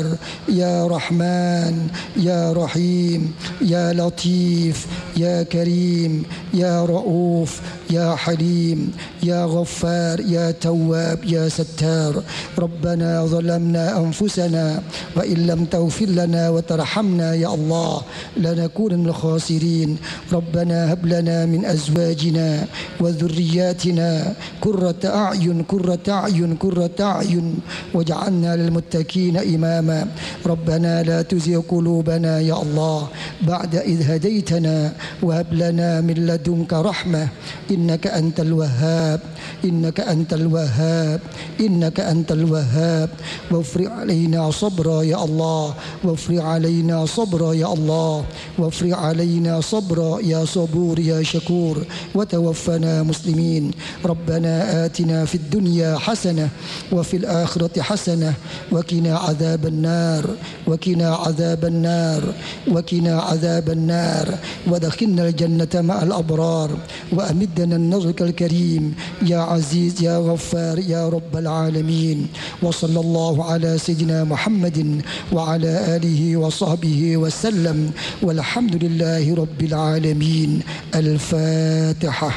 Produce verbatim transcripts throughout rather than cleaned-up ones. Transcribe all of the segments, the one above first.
يا رحمن يا رحيم يا لطيف يا كريم يا رؤوف يا حليم يا غفار يا تواب يا ستار. ربنا ظلمنا أنفسنا وإن لم تغفر لنا وترحمنا يا الله لنكون من الخاسرين. ربنا هب لنا من أزواجنا وذرياتنا قرة أعين قرة أعين قرة أعين واجعلنا للمتقين إماما. ربنا لا تزغ قلوبنا يا الله بعد إذ هديتنا وهب لنا من لدنك رحمة إنك أنت الوهاب إنك أنت الوهاب إنك أنت الوهاب. وافرغ علينا صبرا يا الله وافرغ علينا صبرا يا الله وافرغ علينا صبرا يا صبور يا شكور. وتوفنا مسلمين. ربنا آتنا في الدنيا حسنة وفي الآخرة حسنة وقنا عذاب النار وقنا عذاب النار وقنا عذاب النار. ودخلنا الجنة مع الأبرار وأمدنا النصرك الكريم يا عزيز يا غفار يا رب العالمين. وصلى الله على سيدنا محمد وعلى آله وصحبه وسلم والحمد لله رب العالمين. الفاتحة.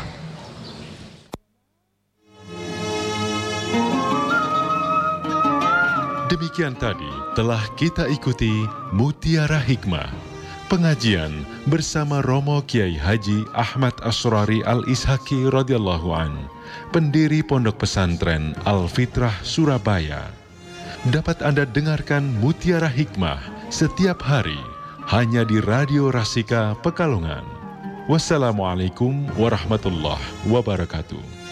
Demikian tadi telah kita ikuti Mutiara Hikmah, pengajian bersama Romo Kiai Haji Ahmad Asrari Al-Ishaki radhiyallahu an, pendiri Pondok Pesantren Al-Fitrah Surabaya. Dapat Anda dengarkan Mutiara Hikmah setiap hari hanya di Radio Rasika Pekalongan. Wassalamualaikum warahmatullahi wabarakatuh.